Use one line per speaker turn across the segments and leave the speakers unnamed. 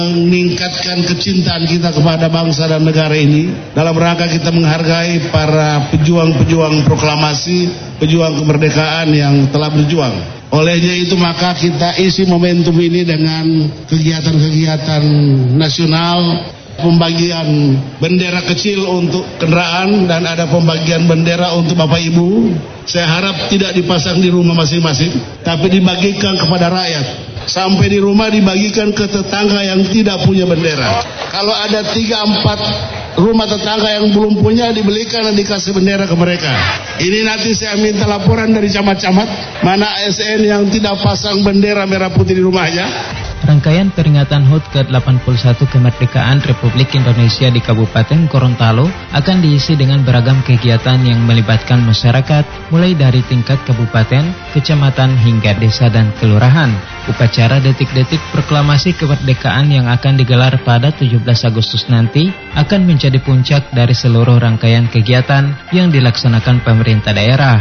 meningkatkan kecintaan kita kepada bangsa dan negara ini dalam rangka kita menghargai para pejuang-pejuang proklamasi, pejuang kemerdekaan yang telah berjuang. Olehnya itu maka kita isi momentum ini dengan kegiatan-kegiatan nasional, pembagian bendera kecil untuk kendaraan dan ada pembagian bendera untuk Bapak Ibu. Saya harap tidak dipasang di rumah masing-masing, tapi dibagikan kepada rakyat. Sampai di rumah dibagikan ke tetangga yang tidak punya bendera. Kalau ada 3-4 rumah tetangga yang belum punya, dibelikan dan dikasih bendera ke mereka. Ini nanti saya minta laporan dari camat-camat, mana ASN yang tidak pasang bendera merah putih di rumahnya.
Rangkaian peringatan HUT ke-81 kemerdekaan Republik Indonesia di Kabupaten Gorontalo akan diisi dengan beragam kegiatan yang melibatkan masyarakat, mulai dari tingkat kabupaten, kecamatan hingga desa dan kelurahan. Upacara detik-detik proklamasi kemerdekaan yang akan digelar pada 17 Agustus nanti akan menjadi puncak dari seluruh rangkaian kegiatan yang dilaksanakan pemerintah daerah.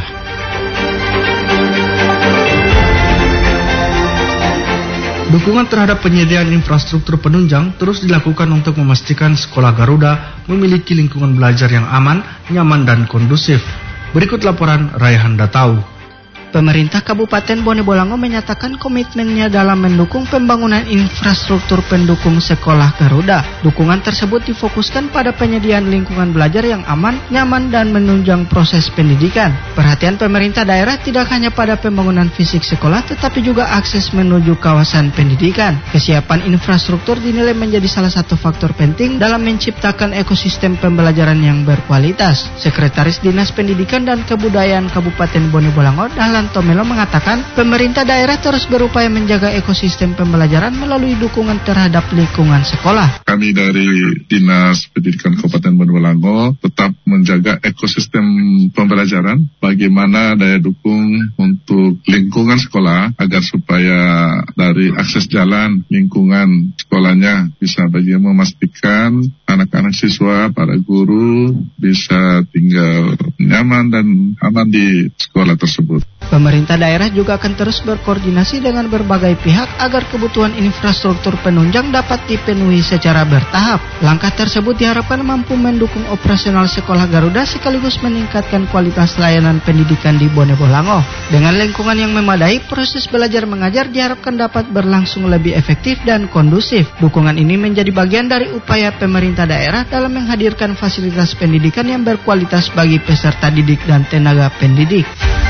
Dukungan terhadap penyediaan infrastruktur penunjang terus dilakukan untuk memastikan Sekolah Garuda memiliki lingkungan belajar yang aman, nyaman, dan kondusif. Berikut laporan Raihan Datau.
Pemerintah Kabupaten Bone Bolango menyatakan komitmennya dalam mendukung pembangunan infrastruktur pendukung Sekolah Garuda. Dukungan tersebut difokuskan pada penyediaan lingkungan belajar yang aman, nyaman, dan menunjang proses pendidikan. Perhatian pemerintah daerah tidak hanya pada pembangunan fisik sekolah, tetapi juga akses menuju kawasan pendidikan. Kesiapan infrastruktur dinilai menjadi salah satu faktor penting dalam menciptakan ekosistem pembelajaran yang berkualitas. Sekretaris Dinas Pendidikan dan Kebudayaan Kabupaten Bone Bolango, Tomelo mengatakan pemerintah daerah terus berupaya menjaga ekosistem pembelajaran melalui dukungan terhadap lingkungan sekolah.
Kami dari Dinas Pendidikan Kabupaten Bone Bolango tetap menjaga ekosistem pembelajaran, bagaimana daya dukung untuk lingkungan sekolah agar supaya dari akses jalan lingkungan sekolahnya bisa bagaimana memastikan anak-anak siswa, para guru bisa tinggal nyaman dan aman di sekolah tersebut.
Pemerintah daerah juga akan terus berkoordinasi dengan berbagai pihak agar kebutuhan infrastruktur penunjang dapat dipenuhi secara bertahap. Langkah tersebut diharapkan mampu mendukung operasional Sekolah Garuda sekaligus meningkatkan kualitas layanan pendidikan di Bone Bolango. Dengan lingkungan yang memadai, proses belajar mengajar diharapkan dapat berlangsung lebih efektif dan kondusif. Dukungan ini menjadi bagian dari upaya pemerintah daerah dalam menghadirkan fasilitas pendidikan yang berkualitas bagi peserta didik dan tenaga pendidik.